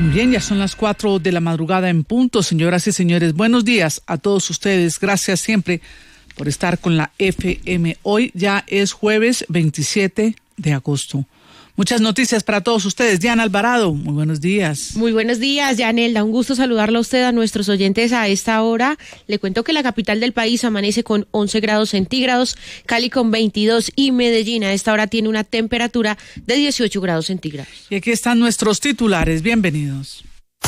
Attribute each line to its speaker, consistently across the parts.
Speaker 1: Muy bien, ya son las 4 de la madrugada en punto, señoras y señores. Buenos días a todos ustedes. Gracias siempre por estar con la FM. Hoy ya es jueves 27 de agosto. Muchas noticias para todos ustedes. Diana Alvarado, muy buenos días.
Speaker 2: Muy buenos días, Yanelda. Un gusto saludarla a usted, a nuestros oyentes a esta hora. Le cuento que la capital del país amanece con 11 grados centígrados, Cali con 22 y Medellín a esta hora tiene una temperatura de 18 grados centígrados.
Speaker 1: Y aquí están nuestros titulares. Bienvenidos.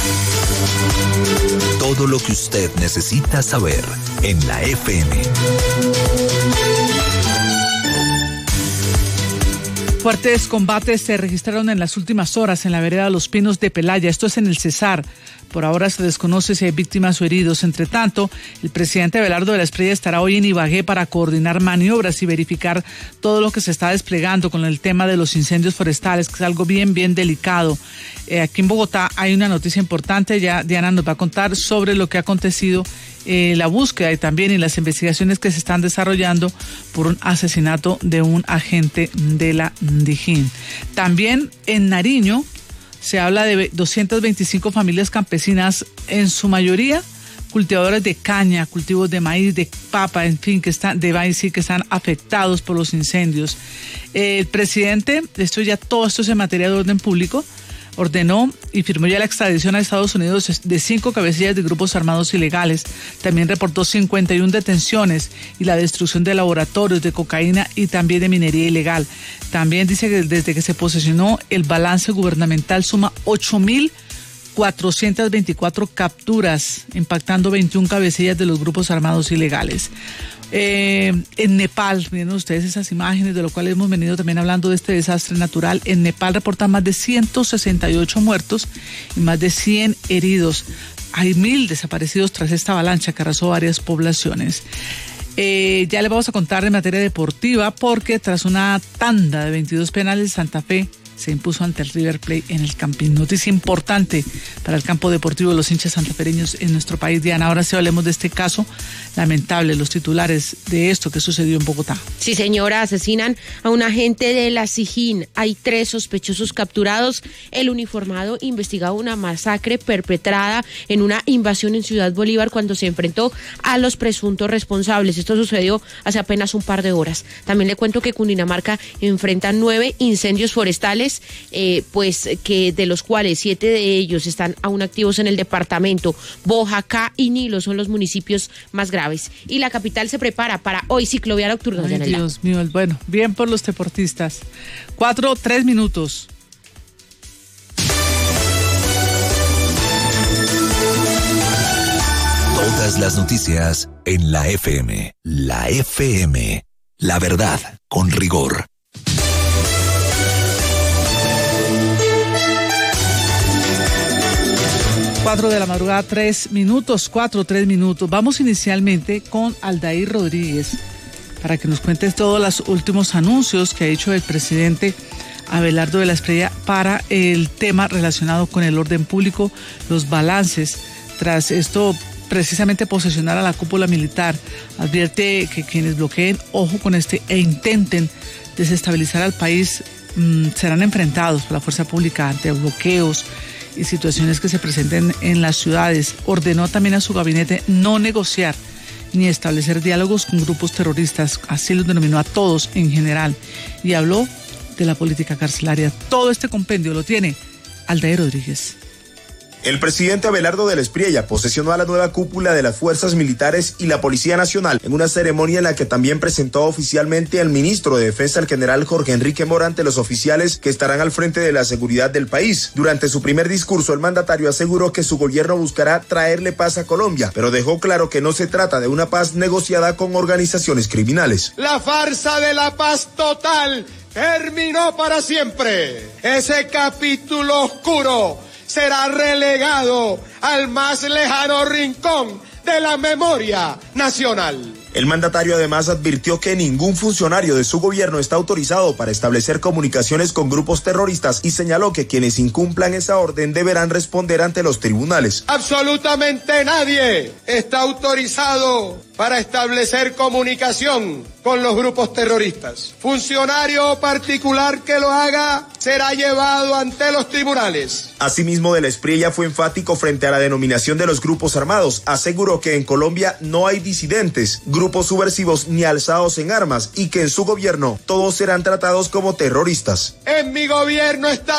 Speaker 3: Todo lo que usted necesita saber en la FM.
Speaker 1: Fuertes combates se registraron en las últimas horas en la vereda Los Pinos de Pelaya. Esto es en el Cesar. Por ahora se desconoce si hay víctimas o heridos. Entre tanto, el presidente Abelardo de la Espriella estará hoy en Ibagué para coordinar maniobras y verificar todo lo que se está desplegando con el tema de los incendios forestales, que es algo bien delicado. Aquí en Bogotá hay una noticia importante. Ya Diana nos va a contar sobre lo que ha acontecido, la búsqueda y también en las investigaciones que se están desarrollando por un asesinato de un agente de la Dijín. También en Nariño se habla de 225 familias campesinas, en su mayoría cultivadores de caña, cultivos de maíz, de papa, en fin, que están afectados por los incendios. El presidente, todo esto es en materia de orden público, ordenó y firmó ya la extradición a Estados Unidos de 5 cabecillas de grupos armados ilegales. También reportó 51 detenciones y la destrucción de laboratorios de cocaína y también de minería ilegal. También dice que desde que se posesionó, el balance gubernamental suma 8.424 capturas, impactando 21 cabecillas de los grupos armados ilegales. En Nepal, miren ustedes esas imágenes de lo cual hemos venido también hablando de este desastre natural. En Nepal reportan más de 168 muertos y más de 100 heridos. Hay 1.000 desaparecidos tras esta avalancha que arrasó varias poblaciones. Ya le vamos a contar en materia deportiva porque tras una tanda de 22 penales, Santa Fe se impuso ante el River Plate en el Campín. Noticia importante para el campo deportivo de los hinchas santafereños en nuestro país. Diana, ahora sí hablemos de este caso lamentable, los titulares de esto que sucedió en Bogotá.
Speaker 2: Sí, señora, asesinan a un agente de la SIJÍN. Hay 3 sospechosos capturados. El uniformado investigaba una masacre perpetrada en una invasión en Ciudad Bolívar cuando se enfrentó a los presuntos responsables. Esto sucedió hace apenas un par de horas. También le cuento que Cundinamarca enfrenta 9 incendios forestales, que de los cuales 7 de ellos están aún activos en el departamento. Boyacá y Nilo son los municipios más graves. Y la capital se prepara para hoy ciclovía nocturna.
Speaker 1: Ay, Dios mío, bueno, bien por los deportistas. 3 minutos.
Speaker 3: Todas las noticias en la FM. La FM. La verdad con rigor.
Speaker 1: 4 de la madrugada, 3 minutos. Vamos inicialmente con Aldair Rodríguez para que nos cuente todos los últimos anuncios que ha hecho el presidente Abelardo de la Espriella para el tema relacionado con el orden público, los balances. Tras esto, precisamente posesionar a la cúpula militar, advierte que quienes bloqueen, ojo con e intenten desestabilizar al país, serán enfrentados por la fuerza pública ante bloqueos y situaciones que se presenten en las ciudades. Ordenó también a su gabinete no negociar ni establecer diálogos con grupos terroristas, así los denominó a todos en general, y habló de la política carcelaria. Todo este compendio lo tiene Aldair Rodríguez.
Speaker 4: El presidente Abelardo de la Espriella posesionó a la nueva cúpula de las Fuerzas Militares y la Policía Nacional en una ceremonia en la que también presentó oficialmente al ministro de Defensa, el general Jorge Enrique Mora, ante los oficiales que estarán al frente de la seguridad del país. Durante su primer discurso, el mandatario aseguró que su gobierno buscará traerle paz a Colombia, pero dejó claro que no se trata de una paz negociada con organizaciones criminales.
Speaker 5: La farsa de la paz total terminó para siempre. Ese capítulo oscuro será relegado al más lejano rincón de la memoria nacional.
Speaker 4: El mandatario además advirtió que ningún funcionario de su gobierno está autorizado para establecer comunicaciones con grupos terroristas y señaló que quienes incumplan esa orden deberán responder ante los tribunales.
Speaker 5: Absolutamente nadie está autorizado para establecer comunicación con los grupos terroristas. Funcionario particular que lo haga será llevado ante los tribunales.
Speaker 4: Asimismo, de la Espriella fue enfático frente a la denominación de los grupos armados. Aseguró que en Colombia no hay disidentes, grupos subversivos ni alzados en armas y que en su gobierno todos serán tratados como terroristas.
Speaker 5: En mi gobierno está